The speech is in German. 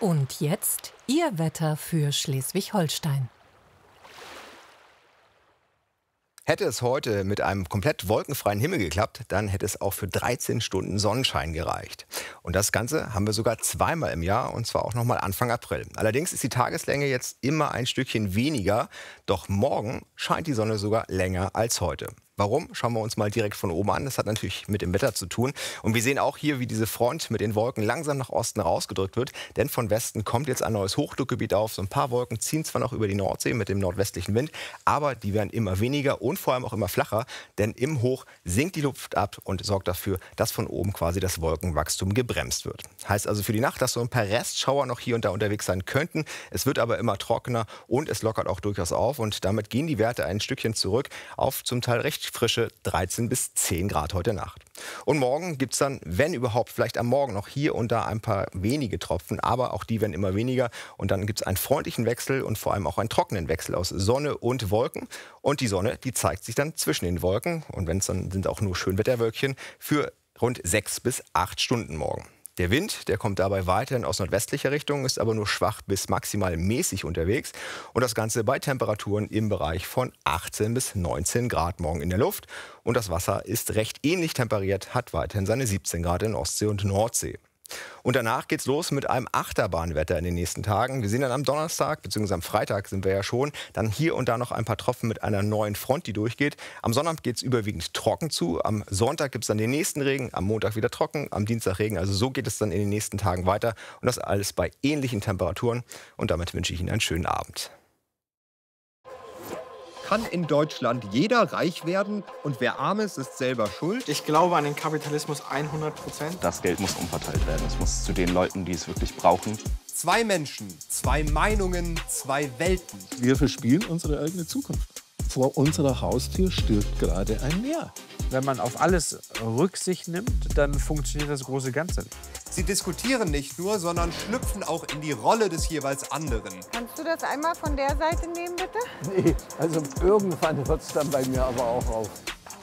Und jetzt Ihr Wetter für Schleswig-Holstein. Hätte es heute mit einem komplett wolkenfreien Himmel geklappt, dann hätte es auch für 13 Stunden Sonnenschein gereicht. Und das Ganze haben wir sogar zweimal im Jahr, und zwar auch noch mal Anfang April. Allerdings ist die Tageslänge jetzt immer ein Stückchen weniger, doch morgen scheint die Sonne sogar länger als heute. Warum? Schauen wir uns mal direkt von oben an. Das hat natürlich mit dem Wetter zu tun. Und wir sehen auch hier, wie diese Front mit den Wolken langsam nach Osten rausgedrückt wird. Denn von Westen kommt jetzt ein neues Hochdruckgebiet auf. So ein paar Wolken ziehen zwar noch über die Nordsee mit dem nordwestlichen Wind, aber die werden immer weniger und vor allem auch immer flacher. Denn im Hoch sinkt die Luft ab und sorgt dafür, dass von oben quasi das Wolkenwachstum gebremst wird. Heißt also für die Nacht, dass so ein paar Restschauer noch hier und da unterwegs sein könnten. Es wird aber immer trockener und es lockert auch durchaus auf. Und damit gehen die Werte ein Stückchen zurück auf zum Teil recht frische 13 bis 10 Grad heute Nacht. Und morgen gibt es dann, wenn überhaupt, vielleicht am Morgen noch hier und da ein paar wenige Tropfen, aber auch die werden immer weniger. Und dann gibt es einen freundlichen Wechsel und vor allem auch einen trockenen Wechsel aus Sonne und Wolken. Und die Sonne, die zeigt sich dann zwischen den Wolken. Und wenn es dann sind auch nur Schönwetterwölkchen für rund 6 bis 8 Stunden morgen. Der Wind, der kommt dabei weiterhin aus nordwestlicher Richtung, ist aber nur schwach bis maximal mäßig unterwegs. Und das Ganze bei Temperaturen im Bereich von 18 bis 19 Grad morgen in der Luft. Und das Wasser ist recht ähnlich temperiert, hat weiterhin seine 17 Grad in Ostsee und Nordsee. Und danach geht's los mit einem Achterbahnwetter in den nächsten Tagen. Wir sehen dann am Donnerstag bzw. am Freitag sind wir ja schon, dann hier und da noch ein paar Tropfen mit einer neuen Front, die durchgeht. Am Sonnabend geht es überwiegend trocken zu. Am Sonntag gibt es dann den nächsten Regen, am Montag wieder trocken, am Dienstag Regen. Also so geht es dann in den nächsten Tagen weiter. Und das alles bei ähnlichen Temperaturen. Und damit wünsche ich Ihnen einen schönen Abend. Kann in Deutschland jeder reich werden und wer arm ist, ist selber schuld? Ich glaube an den Kapitalismus 100%. Das Geld muss umverteilt werden. Es muss zu den Leuten, die es wirklich brauchen. Zwei Menschen, zwei Meinungen, zwei Welten. Wir verspielen unsere eigene Zukunft. Vor unserer Haustür stirbt gerade ein Meer. Wenn man auf alles Rücksicht nimmt, dann funktioniert das große Ganze nicht. Sie diskutieren nicht nur, sondern schlüpfen auch in die Rolle des jeweils anderen. Kannst du das einmal von der Seite nehmen, bitte? Nee, also irgendwann hört es dann bei mir aber auch auf.